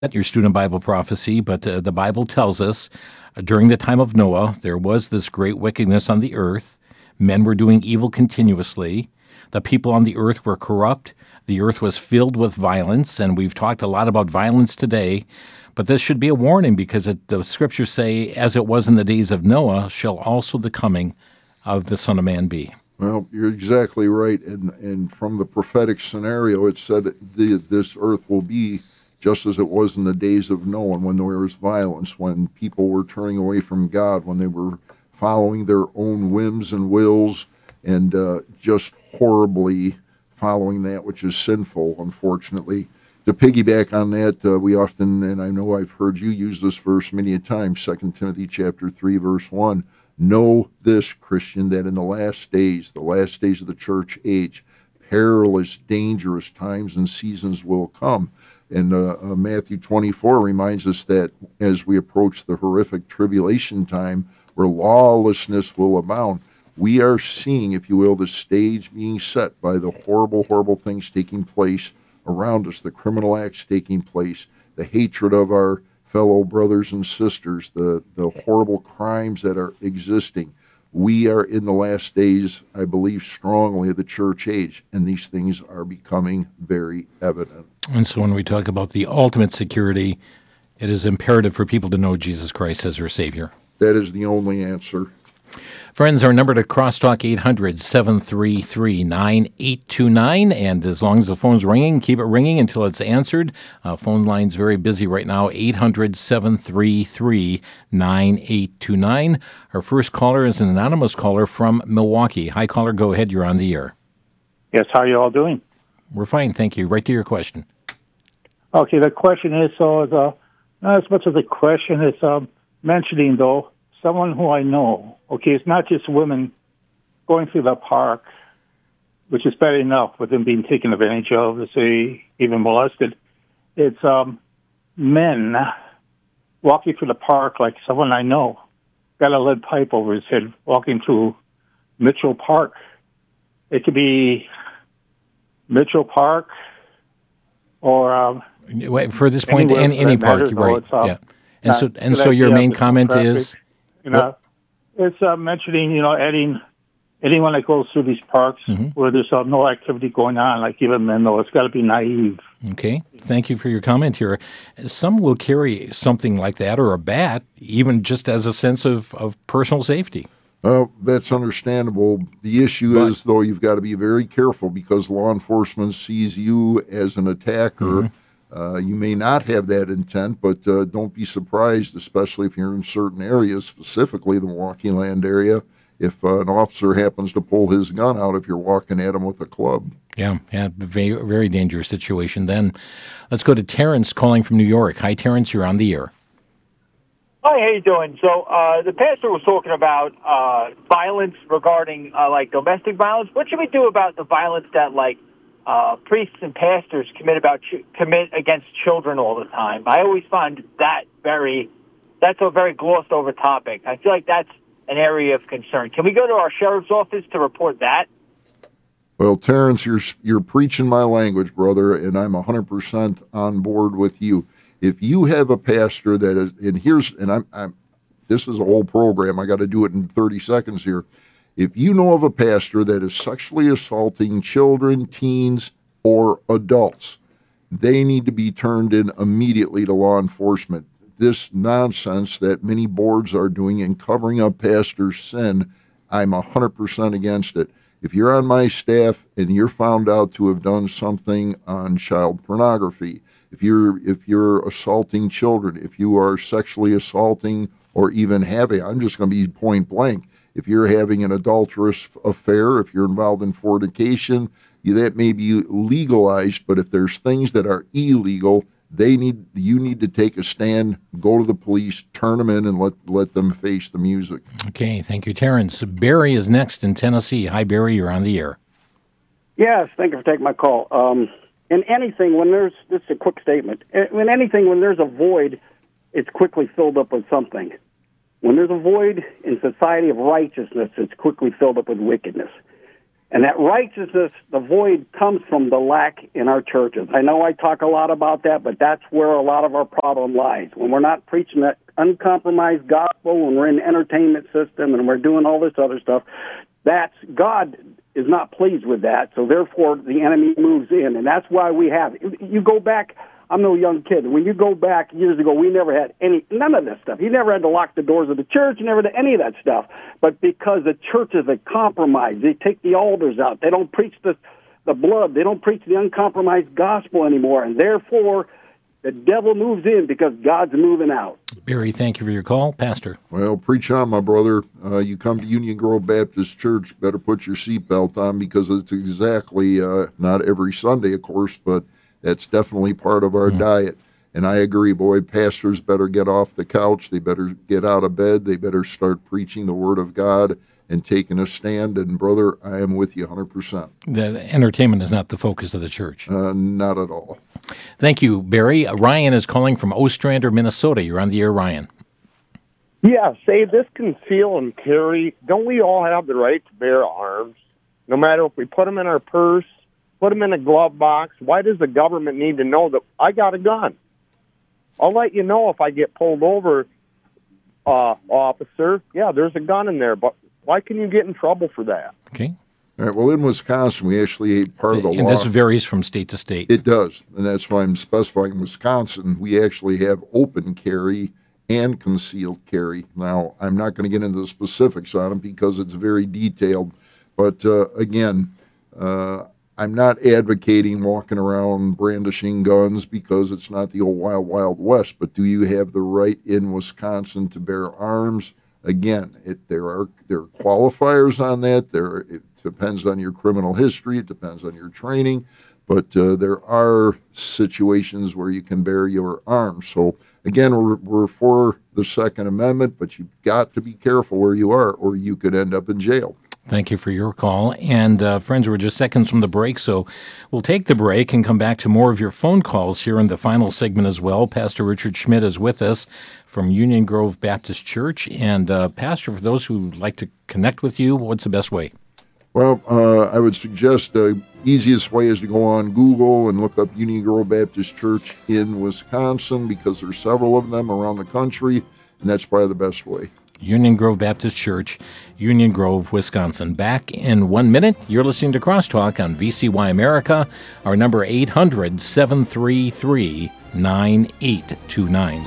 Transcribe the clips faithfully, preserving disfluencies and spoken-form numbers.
your student Bible prophecy, but uh, the Bible tells us uh, during the time of Noah, there was this great wickedness on the earth. Men were doing evil continuously. The people on the earth were corrupt. The earth was filled with violence, and we've talked a lot about violence today. But this should be a warning because it, the scriptures say, as it was in the days of Noah, shall also the coming of the Son of Man be. Well, you're exactly right. And, and from the prophetic scenario, it said the, this earth will be just as it was in the days of Noah, when there was violence, when people were turning away from God, when they were following their own whims and wills, and uh, just horribly following that which is sinful, unfortunately. To piggyback on that, uh, we often, and I know I've heard you use this verse many a time, Second Timothy chapter three, verse one, know this, Christian, that in the last days, the last days of the church age, perilous, dangerous times and seasons will come. And uh, uh, Matthew twenty-four reminds us that as we approach the horrific tribulation time where lawlessness will abound, we are seeing, if you will, the stage being set by the horrible, horrible things taking place around us, the criminal acts taking place, the hatred of our fellow brothers and sisters, the, the horrible crimes that are existing. We are in the last days, I believe strongly, of the church age, and these things are becoming very evident. And so when we talk about the ultimate security, it is imperative for people to know Jesus Christ as their Savior. That is the only answer. Friends, our number to crosstalk, eight hundred, seven three three, nine eight two nine, and as long as the phone's ringing, keep it ringing until it's answered. Uh, phone line's very busy right now, eight hundred, seven three three, nine eight two nine. Our first caller is an anonymous caller from Milwaukee. Hi, caller, go ahead, you're on the air. Yes, how are you all doing? We're fine, thank you. Right to your question. Okay, the question is, so is, uh, not as much as a question, it's um, mentioning, though, someone who I know. Okay, it's not just women going through the park, which is bad enough with them being taken advantage of, to say, even molested. It's um, men walking through the park like someone I know got a lead pipe over his head walking through Mitchell Park. It could be Mitchell Park or... Um, Wait, for this point, any, any park, matters, right? Um, yeah. And so, and so your main comment traffic, is... You know, it's uh, mentioning, you know, adding anyone that goes through these parks mm-hmm. where there's uh, no activity going on, like even men, though, it's got to be naive. Okay. Thank you for your comment here. Some will carry something like that or a bat, even just as a sense of, of personal safety. Well, that's understandable. The issue but, is, though, you've got to be very careful because law enforcement sees you as an attacker. Mm-hmm. Uh, you may not have that intent, but uh, don't be surprised, especially if you're in certain areas, specifically the Milwaukee Land area, if uh, an officer happens to pull his gun out if you're walking at him with a club. Yeah, yeah, very, very dangerous situation then. Let's go to Terrence calling from New York. Hi, Terrence, you're on the air. Hi, how you doing? So uh, the pastor was talking about uh, violence regarding, uh, like, domestic violence. What should we do about the violence that, like, Uh, priests and pastors commit about ch- commit against children all the time? I always find that very that's a very glossed over topic. I feel like that's an area of concern. Can we go to our sheriff's office to report that? Well, Terrence, you're you're preaching my language, brother, and I'm one hundred percent on board with you. If you have a pastor that is, and here's, and I'm, I'm this is a whole program. I got to do it in thirty seconds here. If you know of a pastor that is sexually assaulting children, teens, or adults, they need to be turned in immediately to law enforcement. This nonsense that many boards are doing in covering up pastors' sin, I'm one hundred percent against it. If you're on my staff and you're found out to have done something on child pornography, if you're if you're assaulting children, if you are sexually assaulting or even having, I'm just going to be point blank, if you're having an adulterous affair, if you're involved in fornication, that may be legalized. But if there's things that are illegal, they need you need to take a stand, go to the police, turn them in, and let let them face the music. Okay, thank you, Terrence. Barry is next in Tennessee. Hi, Barry, you're on the air. Yes, thank you for taking my call. Um, in anything, when there's, this is a quick statement, in anything, when there's a void, it's quickly filled up with something. When there's a void in society of righteousness, it's quickly filled up with wickedness. And that righteousness, the void, comes from the lack in our churches. I know I talk a lot about that, but that's where a lot of our problem lies. When we're not preaching that uncompromised gospel, when we're in the entertainment system and we're doing all this other stuff, that's God is not pleased with that. So therefore, the enemy moves in, and that's why we have it. You go back. I'm no young kid. When you go back years ago, we never had any, none of this stuff. You never had to lock the doors of the church. You never did any of that stuff. But because the churches are compromised, they take the altars out. They don't preach the, the blood. They don't preach the uncompromised gospel anymore. And therefore, the devil moves in because God's moving out. Barry, thank you for your call. Pastor. Well, preach on, my brother. Uh, you come to Union Grove Baptist Church, better put your seatbelt on, because it's exactly, uh, not every Sunday, of course, but that's definitely part of our mm. diet. And I agree, boy, pastors better get off the couch. They better get out of bed. They better start preaching the Word of God and taking a stand. And, brother, I am with you one hundred percent. The entertainment is not the focus of the church. Uh, not at all. Thank you, Barry. Uh, Ryan is calling from Ostrander, Minnesota. You're on the air, Ryan. Yeah, say this conceal and carry. Don't we all have the right to bear arms? No matter if we put them in our purse, put them in a glove box. Why does the government need to know that I got a gun? I'll let you know if I get pulled over, uh, officer. Yeah, there's a gun in there, but why can you get in trouble for that? Okay. All right, well, in Wisconsin, we actually, part of the and law. And this varies from state to state. It does, and that's why I'm specifying Wisconsin. We actually have open carry and concealed carry. Now, I'm not going to get into the specifics on it because it's very detailed, but uh, again, uh, I'm not advocating walking around brandishing guns because it's not the old wild, wild west, but do you have the right in Wisconsin to bear arms? Again, it, there are there are qualifiers on that. There, it depends on your criminal history. It depends on your training. But uh, there are situations where you can bear your arms. So, again, we're, we're for the Second Amendment, but you've got to be careful where you are, or you could end up in jail. Thank you for your call. And, uh, friends, we're just seconds from the break, so we'll take the break and come back to more of your phone calls here in the final segment as well. Pastor Richard Schmidt is with us from Union Grove Baptist Church. And, uh, Pastor, for those who like to connect with you, what's the best way? Well, uh, I would suggest the easiest way is to go on Google and look up Union Grove Baptist Church in Wisconsin, because there's several of them around the country, and that's probably the best way. Union Grove Baptist Church, Union Grove, Wisconsin. Back in one minute, you're listening to Crosstalk on V C Y America. Our number eight hundred, seven three three, nine eight two nine.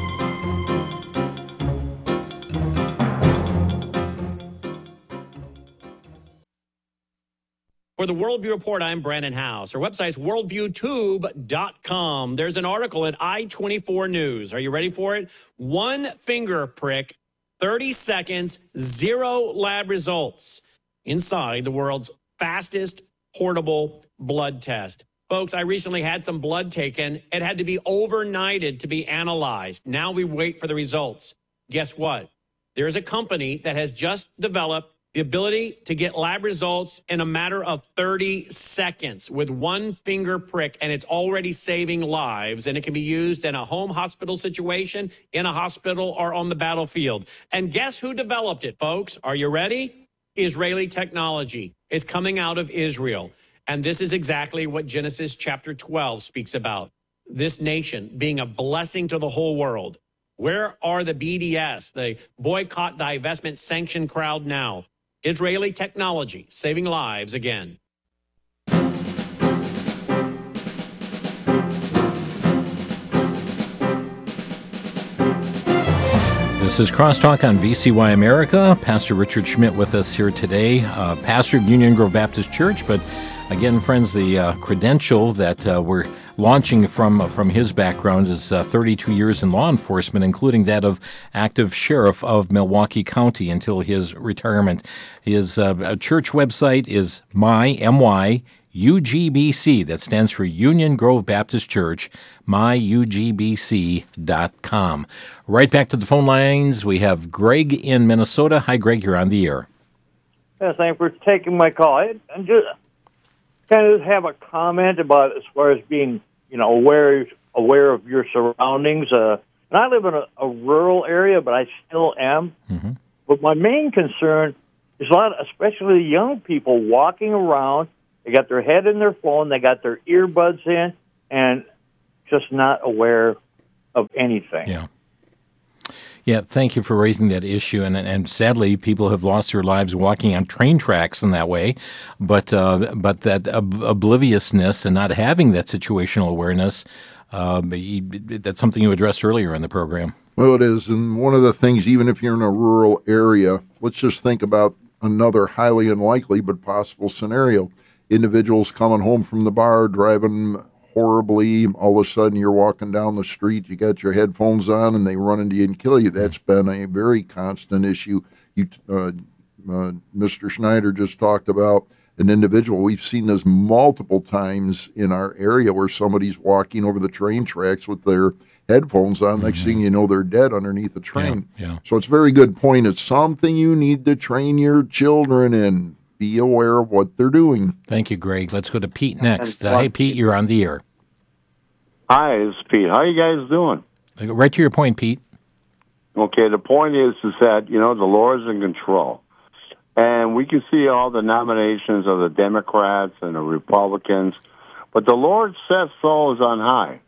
For the Worldview Report, I'm Brandon House. Our website's worldview tube dot com. There's an article at I twenty-four News. Are you ready for it? One finger prick, thirty seconds, zero lab results inside the world's fastest portable blood test. Folks, I recently had some blood taken. It had to be overnighted to be analyzed. Now we wait for the results. Guess what? There's a company that has just developed the ability to get lab results in a matter of thirty seconds with one finger prick, and it's already saving lives, and it can be used in a home hospital situation, in a hospital, or on the battlefield. And guess who developed it, folks? Are you ready? Israeli technology. It's coming out of Israel. And this is exactly what Genesis chapter twelve speaks about. This nation being a blessing to the whole world. Where are the B D S, the boycott, divestment, sanction crowd now? Israeli technology, saving lives again. This is Crosstalk on V C Y America. Pastor Richard Schmidt with us here today, uh, pastor of Union Grove Baptist Church. But again, friends, the uh, credential that uh, we're launching from uh, from his background is uh, thirty-two years in law enforcement, including that of active sheriff of Milwaukee County until his retirement. His uh, church website is my, M Y, U G B C. That stands for Union Grove Baptist Church, my U G B C dot com. Right back to the phone lines. We have Greg in Minnesota. Hi, Greg. You're on the air. Yes, thank you for taking my call. I, I just kind of have a comment about as far as being, you know, aware aware of your surroundings. Uh, and I live in a, a rural area, but I still am. Mm-hmm. But my main concern there's a lot, especially young people walking around. They got their head in their phone, they got their earbuds in, and just not aware of anything. Yeah. Yeah, thank you for raising that issue. And and sadly, people have lost their lives walking on train tracks in that way. But uh, but that ob- obliviousness and not having that situational awareness, uh, that's something you addressed earlier in the program. Well, it is. And one of the things, even if you're in a rural area, let's just think about another highly unlikely but possible scenario. Individuals coming home from the bar, driving horribly, all of a sudden you're walking down the street, you got your headphones on, and they run into you and kill you. That's been a very constant issue. You, uh, uh, Mister Schneider just talked about an individual. We've seen this multiple times in our area where somebody's walking over the train tracks with their headphones on. Next thing you know, they're dead underneath the train. Yeah, yeah. So it's a very good point. It's something you need to train your children in. Be aware of what they're doing. Thank you, Greg. Let's go to Pete next. Uh, hey, Pete, you're on the air. Hi, it's Pete. How you guys doing? Right to your point, Pete. Okay, the point is is that, you know, the Lord's in control. And we can see all the nominations of the Democrats and the Republicans, but the Lord sets those on high.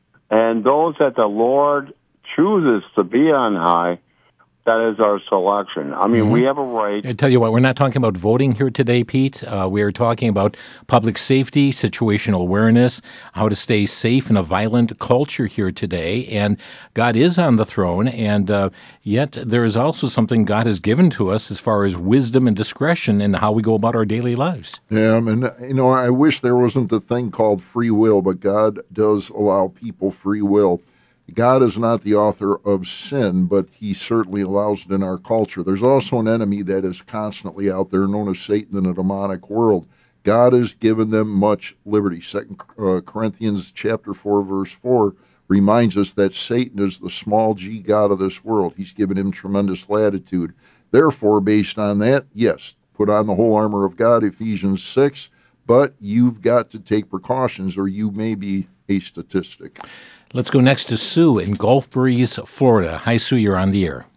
And those that the Lord chooses to be on high, that is our selection. I mean, mm-hmm. we have a right. I tell you what, we're not talking about voting here today, Pete. Uh, we're talking about public safety, situational awareness, how to stay safe in a violent culture here today. And God is on the throne, and uh, yet there is also something God has given to us as far as wisdom and discretion in how we go about our daily lives. Yeah, and you know, I wish there wasn't a thing called free will, but God does allow people free will. God is not the author of sin, but he certainly allows it in our culture. There's also an enemy that is constantly out there known as Satan in a demonic world. God has given them much liberty. Second uh, Corinthians chapter four, verse four reminds us that Satan is the small g god of this world. He's given him tremendous latitude. Therefore, based on that, yes, put on the whole armor of God, Ephesians six, but you've got to take precautions or you may be a statistic. Let's go next to Sue in Gulf Breeze, Florida. Hi, Sue, you're on the air.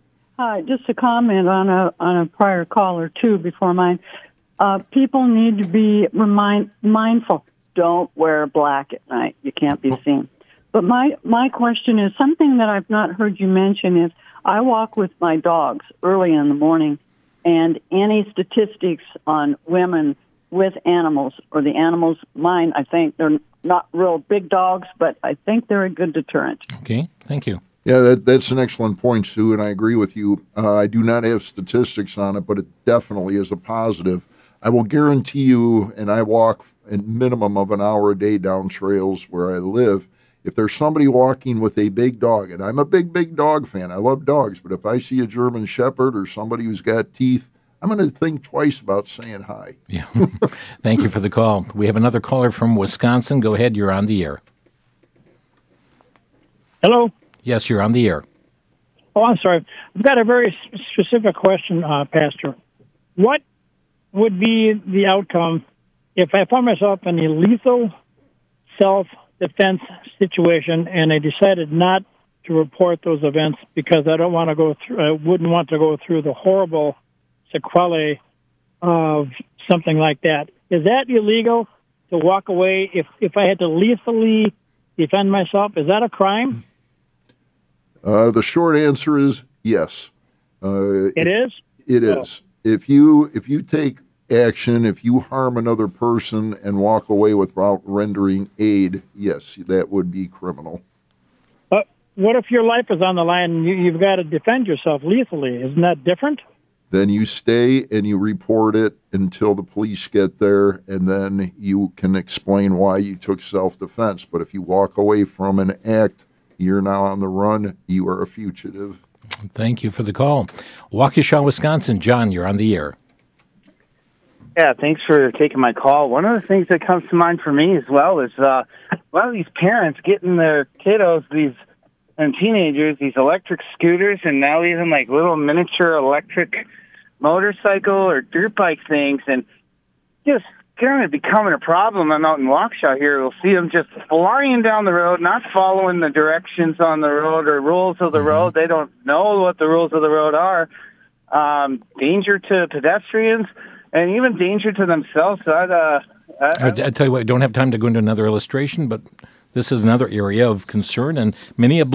Hi, just a comment on a on a prior call or two before mine. Uh, people need to be remind mindful. Don't wear black at night. You can't be seen. But my, my question is something that I've not heard you mention is I walk with my dogs early in the morning, and any statistics on women with animals or the animals, mine, I think they're not real big dogs, but I think they're a good deterrent. Okay, thank you. Yeah, that, that's an excellent point, Sue, and I agree with you. Uh, I do not have statistics on it, but it definitely is a positive. I will guarantee you, and I walk a minimum of an hour a day down trails where I live, if there's somebody walking with a big dog, and I'm a big, big dog fan, I love dogs, but if I see a German Shepherd or somebody who's got teeth, I'm going to think twice about saying hi. Yeah. Thank you for the call. We have another caller from Wisconsin. Go ahead. You're on the air. Hello? Yes, you're on the air. Oh, I'm sorry. I've got a very specific question, uh, Pastor. What would be the outcome if I found myself in a lethal self-defense situation and I decided not to report those events because I don't want to go through, I wouldn't want to go through the horrible sequelae of something like that? Is that illegal to walk away if, if I had to lethally defend myself? Is that a crime? Uh, the short answer is yes. Uh, it is? It is. Oh. If you if you take action, if you harm another person and walk away without rendering aid, yes, that would be criminal. But what if your life is on the line and you, you've got to defend yourself lethally? Isn't that different? Then you stay and you report it until the police get there, and then you can explain why you took self-defense. But if you walk away from an act, you're now on the run, you are a fugitive. Thank you for the call. Waukesha, Wisconsin. John, you're on the air. Yeah, thanks for taking my call. One of the things that comes to mind for me as well is uh, a lot of these parents getting their kiddos, these and teenagers, these electric scooters, and now even like little miniature electric motorcycle or dirt bike things, and just kind of becoming a problem. I'm out in Waukesha here. We'll see them just flying down the road, not following the directions on the road or rules of the mm-hmm. road. They don't know what the rules of the road are. um, danger to pedestrians, and even danger to themselves. So I'd, uh, I, I, I tell you what, I don't have time to go into another illustration, but this is another area of concern, and many